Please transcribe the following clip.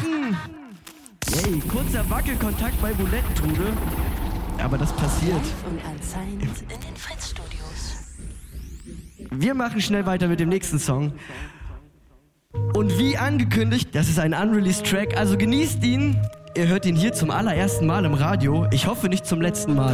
machen! Yay, kurzer Wackelkontakt bei Bulettentrude. Aber das passiert. Und anscheinend in den Fritz-Studios. Wir machen schnell weiter mit dem nächsten Song. Und wie angekündigt, das ist ein unreleased Track, also genießt ihn. Ihr hört ihn hier zum allerersten Mal im Radio. Ich hoffe nicht zum letzten Mal.